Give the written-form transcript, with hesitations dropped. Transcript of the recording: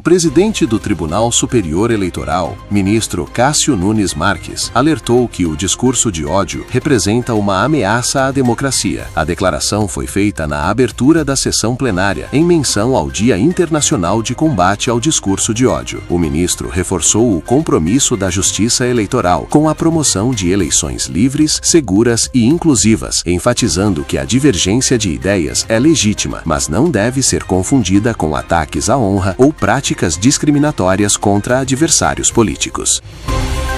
presidente do Tribunal Superior Eleitoral, ministro Cássio Nunes Marques, alertou que o discurso de ódio representa uma ameaça à democracia. A declaração foi feita na abertura da sessão plenária, em menção ao Dia Internacional de Combate ao Discurso de Ódio. O ministro reforçou o compromisso da Justiça Eleitoral com a promoção de eleições livres, seguras e inclusivas, enfatizando que a divergência de ideias é legítima, mas não deve ser confundida com ataques à honra ou práticas discriminatórias contra adversários políticos.